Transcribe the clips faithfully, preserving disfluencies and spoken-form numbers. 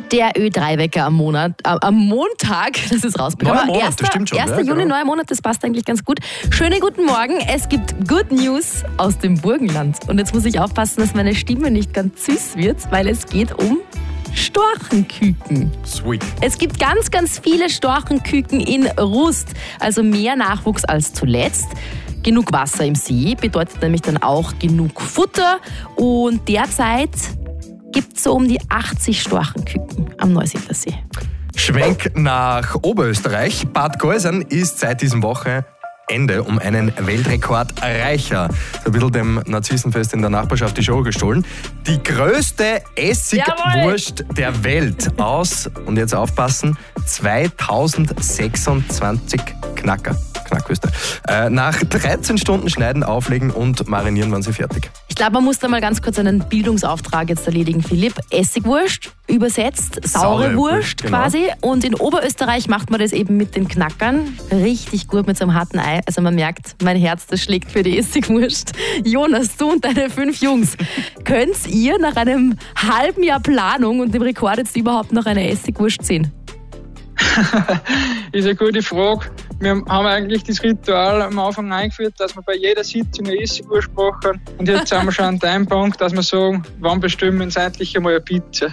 Der Ö drei Wecker am Monat, äh, am Montag, das ist rausbekommen. Neuer Monat, erster, das stimmt schon. erster Ja, Juni, genau. neuer Monat, das passt eigentlich ganz gut. Schönen guten Morgen, es gibt Good News aus dem Burgenland. Und jetzt muss ich aufpassen, dass meine Stimme nicht ganz süß wird, weil es geht um Storchenküken. Sweet. Es gibt ganz, ganz viele Storchenküken in Rust, also mehr Nachwuchs als zuletzt. Genug Wasser im See bedeutet nämlich dann auch genug Futter. Und derzeit gibt es so um die achtzig Storchenküken am Neusiedler See. Schwenk nach Oberösterreich. Bad Gäusern ist seit diesem Wochenende um einen Weltrekord reicher. So ein bisschen dem Narzissenfest in der Nachbarschaft die Show gestohlen. Die größte Essigwurst der Welt aus, und jetzt aufpassen, zweitausendsechsundzwanzig Knacker. Knackwürste. Äh, nach dreizehn Stunden schneiden, auflegen und marinieren waren sie fertig. Ich glaube, man muss da mal ganz kurz einen Bildungsauftrag jetzt erledigen, Philipp. Essigwurst, übersetzt saure, Saure Wurst Wurst, genau. quasi. Und in Oberösterreich macht man das eben mit den Knackern. Richtig gut mit so einem harten Ei. Also man merkt, mein Herz, das schlägt für die Essigwurst. Jonas, du und deine fünf Jungs, könnt ihr nach einem halben Jahr Planung und dem Rekord jetzt überhaupt noch eine Essigwurst sehen? Ist eine gute Frage. Wir haben eigentlich das Ritual am Anfang eingeführt, dass wir bei jeder Sitzung eine Essigwurst machen. Und jetzt sind wir schon an dem Punkt, dass wir sagen, wann bestimmen wir uns endlich einmal eine Pizza.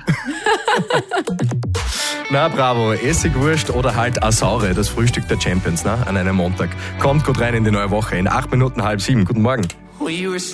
Na bravo, Essigwurst oder halt eine Saure, das Frühstück der Champions, ne? An einem Montag. Kommt gut rein in die neue Woche, in acht Minuten halb sieben. Guten Morgen.